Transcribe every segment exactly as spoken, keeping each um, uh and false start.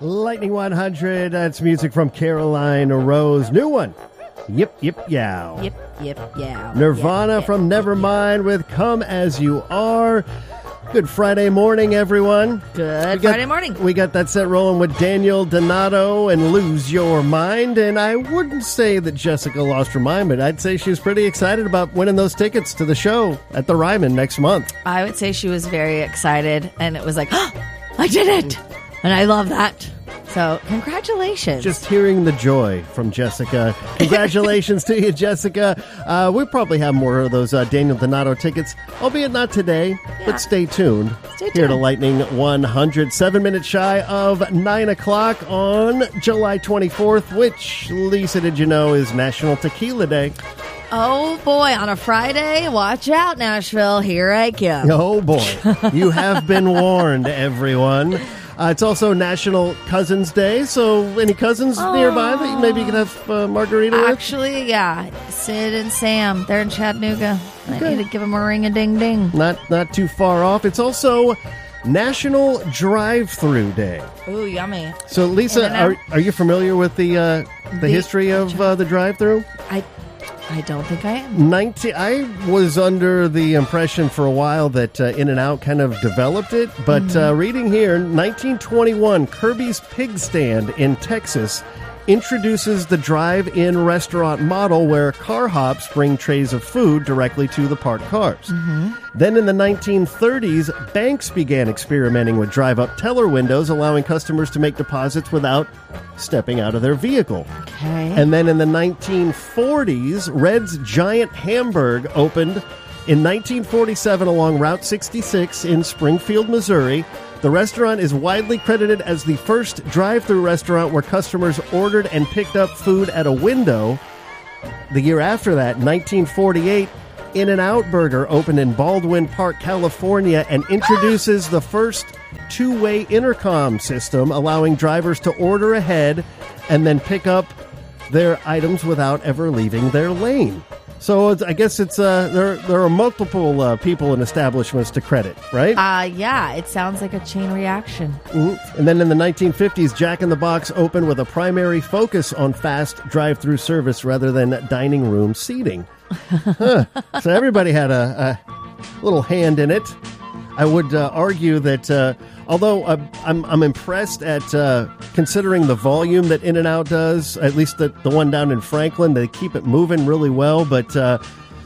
Lightning one hundred, that's music from Caroline Rose. New one, Yip Yip Yow. Yip Yip Yow. Nirvana yip, from yip, Nevermind yip. with Come As You Are. Good Friday morning, everyone. Good got, Friday morning. We got that set rolling with Daniel Donato and Lose Your Mind. And I wouldn't say that Jessica lost her mind, but I'd say she was pretty excited about winning those tickets to the show at the Ryman next month. I would say she was very excited, and it was like, oh, I did it! And I love that. So, congratulations. Just hearing the joy from Jessica. Congratulations to you, Jessica. Uh, we'll probably have more of those uh, Daniel Donato tickets, albeit not today, Yeah. but stay tuned. Stay tuned. Here to Lightning one hundred, seven minutes shy of nine o'clock on July twenty-fourth, which, Lisa, did you know, is National Tequila Day? Oh, boy, on a Friday, watch out, Nashville. Here I come. Oh, boy. You have been warned, everyone. Uh, it's also National Cousins Day, so any cousins Oh. nearby that maybe you can have uh, margarita with? Actually, yeah, Sid and Sam, they're in Chattanooga. Okay. I need to give them a ring-a-ding-ding. Not not too far off. It's also National Drive-Through Day. Ooh, yummy. So, Lisa, In-N-Out? are are you familiar with the uh, the, The- history of uh, the drive-through? I, I don't think I am. Nineteen. I was under the impression for a while that uh, In-N-Out kind of developed it, but Mm-hmm. uh, reading here, nineteen twenty-one, Kirby's Pig Stand in Texas introduces the drive-in restaurant model where car hops bring trays of food directly to the parked cars. Mm-hmm. Then in the nineteen thirties, banks began experimenting with drive-up teller windows, allowing customers to make deposits without stepping out of their vehicle. Okay. And then in the nineteen forties, Red's Giant Hamburg opened in nineteen forty-seven along Route sixty-six in Springfield, Missouri. The restaurant is widely credited as the first drive-through restaurant where customers ordered and picked up food at a window. The year after that, nineteen forty-eight, In-N-Out Burger opened in Baldwin Park, California, and introduces the first two-way intercom system, allowing drivers to order ahead and then pick up their items without ever leaving their lane. So it's, I guess it's uh, there. There are multiple uh, people and establishments to credit, right? Uh, yeah, it sounds like a chain reaction. Mhm. And then in the nineteen fifties, Jack in the Box opened with a primary focus on fast drive-through service rather than dining room seating. Huh. So everybody had a, a little hand in it. I would uh, argue that uh, although uh, I'm, I'm impressed at uh, considering the volume that In-N-Out does, at least the, the one down in Franklin, they keep it moving really well, but uh,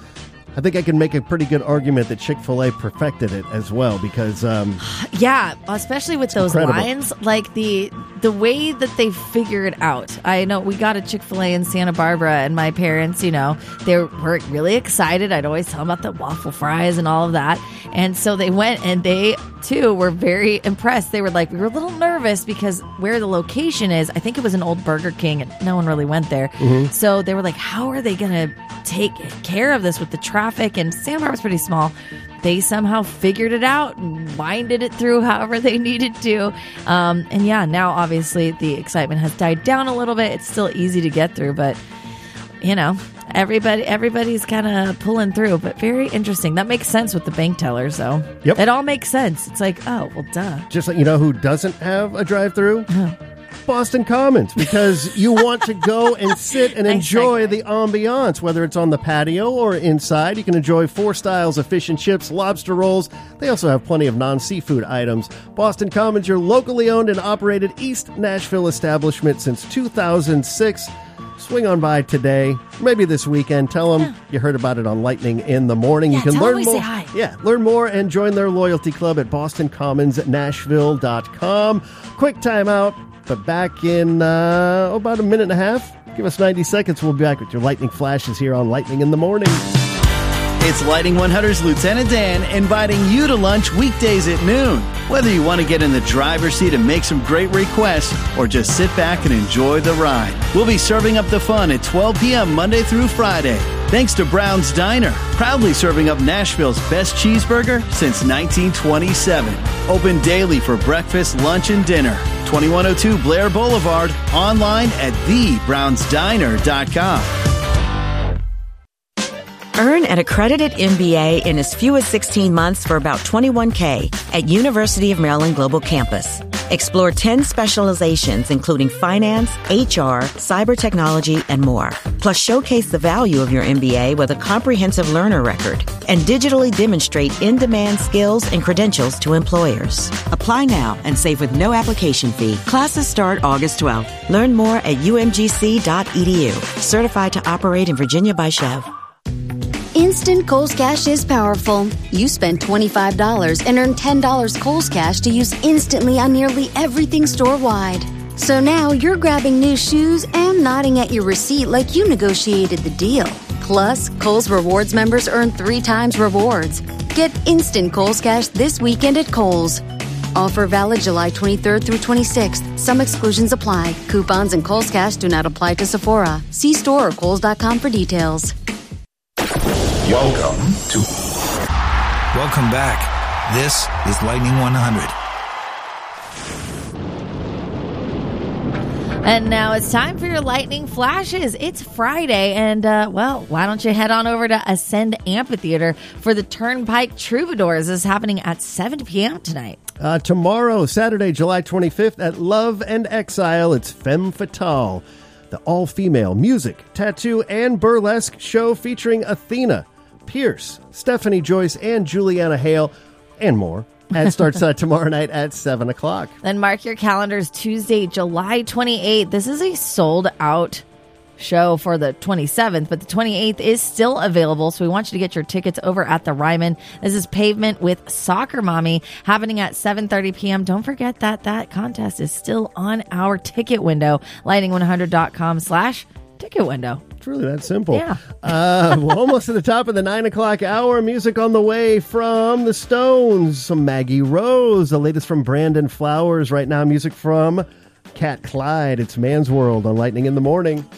I think I can make a pretty good argument that Chick-fil-A perfected it as well, because um, Yeah, especially with those incredible. lines, like the the way that they figure it out. I know we got a Chick-fil-A in Santa Barbara, and my parents, you know, they were really excited. I'd always tell them about the waffle fries and all of that. And so they went, and they, too, were very impressed. They were like, we were a little nervous because where the location is, I think it was an old Burger King, and no one really went there. Mm-hmm. So they were like, how are they going to take care of this with the traffic? And Santa Barbara's pretty small. They somehow figured it out and winded it through however they needed to. Um, and yeah, now obviously the excitement has died down a little bit. It's still easy to get through, but you know, everybody everybody's kind of pulling through. But very interesting. That makes sense with the bank tellers, though. Yep. It all makes sense. It's like, oh, well, duh. just like, you know who doesn't have a drive-through? Boston Commons, because you want to go and sit and Nice enjoy segue. the ambiance, whether it's on the patio or inside. You can enjoy four styles of fish and chips, lobster rolls. They also have plenty of non-seafood items. Boston Commons, your locally owned and operated East Nashville establishment since two thousand six. Swing on by today, maybe this weekend. Tell them Yeah. you heard about it on Lightning in the Morning. Yeah, you can tell learn 'em we more. say hi. Yeah, learn more and join their loyalty club at boston commons nashville dot com. Quick timeout, but back in uh, oh, about a minute and a half. Give us ninety seconds. We'll be back with your lightning flashes here on Lightning in the Morning. It's Lightning one hundred's Lieutenant Dan inviting you to lunch weekdays at noon. Whether you want to get in the driver's seat and make some great requests or just sit back and enjoy the ride, we'll be serving up the fun at twelve p.m. Monday through Friday. Thanks to Brown's Diner, proudly serving up Nashville's best cheeseburger since nineteen twenty-seven. Open daily for breakfast, lunch, and dinner. twenty-one oh two Blair Boulevard, online at the browns diner dot com. Earn an accredited M B A in as few as sixteen months for about twenty-one thousand dollars at University of Maryland Global Campus. Explore ten specializations, including finance, H R, cyber technology, and more. Plus, showcase the value of your M B A with a comprehensive learner record and digitally demonstrate in-demand skills and credentials to employers. Apply now and save with no application fee. Classes start August twelfth. Learn more at u m g c dot e d u. Certified to operate in Virginia by Chev. Instant Kohl's Cash is powerful. You spend twenty-five dollars and earn ten dollars Kohl's Cash to use instantly on nearly everything store-wide. So now you're grabbing new shoes and nodding at your receipt like you negotiated the deal. Plus, Kohl's Rewards members earn three times rewards. Get instant Kohl's Cash this weekend at Kohl's. Offer valid July twenty-third through twenty-sixth. Some exclusions apply. Coupons and Kohl's Cash do not apply to Sephora. See store or kohls dot com for details. Welcome to. Welcome back. This is Lightning one hundred. And now it's time for your lightning flashes. It's Friday, and, uh, well, why don't you head on over to Ascend Amphitheater for the Turnpike Troubadours. This is happening at seven p.m. tonight. Uh, tomorrow, Saturday, July twenty-fifth, at Love and Exile, it's Femme Fatale, the all-female music, tattoo, and burlesque show featuring Athena, Pierce, Stephanie Joyce, and Juliana Hale, and more. And it starts uh, tomorrow night at seven o'clock. Then mark your calendars, Tuesday, July twenty-eighth. This is a sold-out show for the twenty-seventh, but the twenty-eighth is still available, so we want you to get your tickets over at the Ryman. This is Pavement with Soccer Mommy, happening at seven thirty p.m. Don't forget that that contest is still on our ticket window, lightning one hundred dot com slash ticket window. It's really that simple. Yeah. uh, we're almost at the top of the nine o'clock hour. Music on the way from the Stones, some Maggie Rose, the latest from Brandon Flowers. Right now, music from Cat Clyde. It's Man's World on Lightning in the Morning.